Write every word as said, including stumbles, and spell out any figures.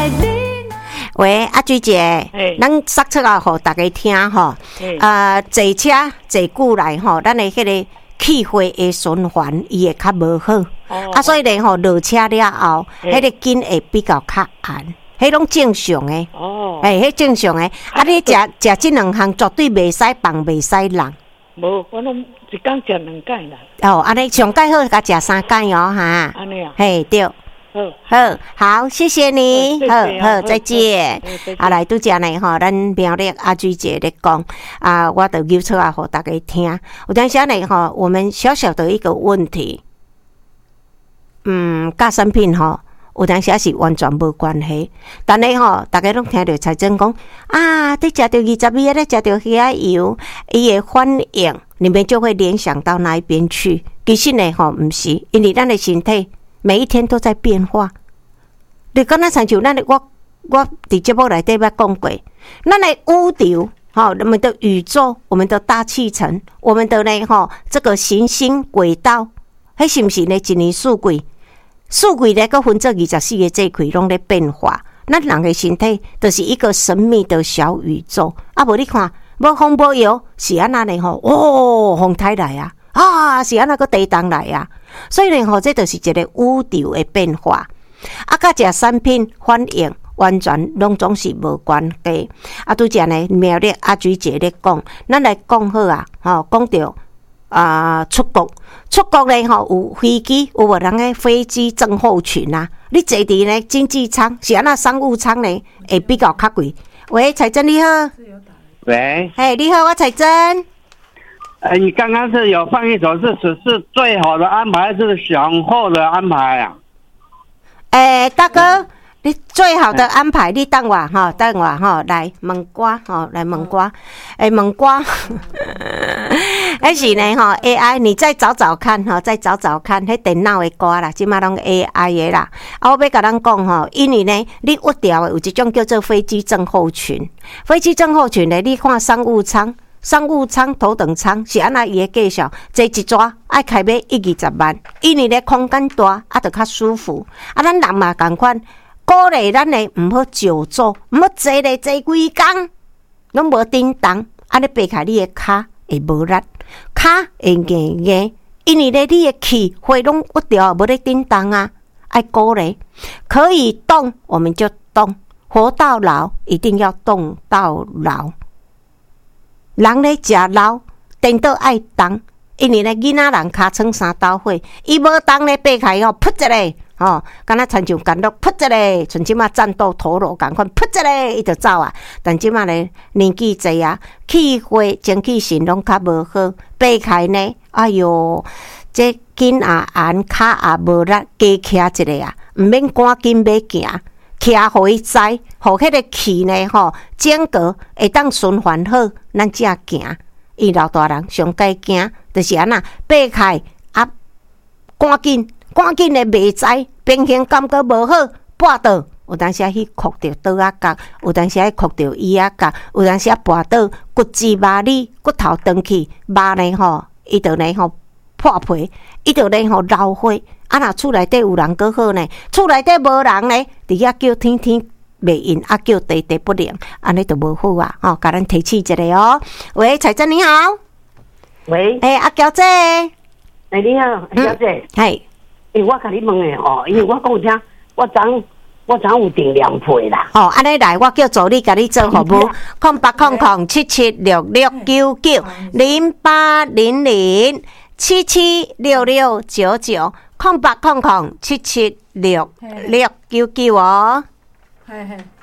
喂，阿水姐，咱塞出来互大家听吼。啊，坐车坐久来吼，咱的迄个气血的循环伊会较无好。哦、啊，所以咧吼，落车了后，迄个筋会比较较硬，迄拢正常的。哦，哎，迄正常的。啊，你食食即两项绝对袂使放，袂使冷。 无，我拢一工食两盖啦。 哦，安尼上盖好，甲食三盖哦，哈。安尼啊。嘿，对。好，好，谢谢你，好好，再见。啊，来拄则呢吼，咱苗栗阿水姐咧讲啊，我就揪出来互大家听。有当时呢吼，我们小小的一个问题，嗯，甲产品吼，有当时是完全无关系。但是吼，大家拢听到财政讲啊，你食到二十米，咧食到遐个油，伊的反应，你们就会联想到那一边去。其实呢吼，毋是，因为咱的身体。每一天都在变化，你敢若亲像咱我我伫节目内底捌讲过，咱的宇宙，哈，我们的宇宙，我们的大气层，我们的呢，哈，这个行星轨道，迄是毋是呢？一年四季，四季咧，个分做二十四个节气，拢咧变化。咱人的身体就是一个神秘的小宇宙。啊，无你看，无风无摇是安那呢？吼，哦，风台来啊！啊，是安那个地动来啊，所以呢，吼，这就是一个宇宙的变化。啊，甲食产品反应完全拢总是无关系。啊，拄则呢，苗栗阿水姐咧讲，咱来讲好啊，吼，讲到啊出国，出国咧吼有飞机，有无人个飞机症候群啊？你坐伫呢经济舱，是安那商务舱呢，会比较较贵。喂，彩珍你好。 喂。 嘿，你好，我彩珍。 呃，你刚刚是有放一首是是是最好的安排，还是想后的安排啊？ 诶、欸，大哥，你最好的安排，你等我哈，等我哈，来问歌哈，来问歌，诶、欸，问歌，迄是呢哈 A I， 你再找找看哈，再找找看，迄电脑的歌啦，即马拢 A I 的啦。啊，我要甲咱讲吼，因为呢，你屈掉的有一种叫做飞机症候群，飞机症候群呢，你看商务舱。商务舱、头等舱是安那伊的介绍，坐一抓爱开买一二十万，因为咧空间大，啊，就较舒服。啊，咱人嘛共款，鼓励咱咧毋好久坐，毋好坐咧坐规工，拢无叮当，安尼爬开你的骹会无力，骹会硬硬，因为咧你的气血拢屈掉，无咧叮当啊，爱鼓励，可以动我们就动，活到老一定要动到老。人咧食老，颠倒爱动，因为咧囡仔人尻川三斗火，伊无动咧爬开吼，噗一个吼，敢若亲像干落噗一个，像即马战斗陀螺共款，噗一个伊就走啊。但即马咧年纪济啊，气血精气神拢较无好，爬开呢，哎哟，这筋也硬，骹也无力，加徛一个啊，毋免赶紧要行。徛互伊知，互迄个气呢吼，整个会当循环好，咱才行。伊老大人上该惊，就是安那爬开啊，赶紧赶紧的袂知，平衡感觉无好，跋倒。有当时啊去哭着倒啊角，有当时啊哭着椅啊角，有当时啊跋倒骨质麻痹，骨头断去，肉呢吼，伊就呢吼破皮，伊就呢吼老花。啊！若厝内底有人搁好呢，厝内底无人呢，伫遐叫天天袂应，啊叫地地不灵，安尼就无好啊！吼、哦，甲咱提起一个哦。喂，彩珍你好。 喂。 诶、欸，阿娇姐。诶、 欸，你好，阿娇姐。 系、嗯。 诶、欸，我甲你问诶吼，因为我讲听，我昨我昨有订凉被啦。 哦，安尼来，我叫助理甲你做服务，空八空空七七六六九九零八零零七七六六九九。空八空空七七六六九九哦。 系系。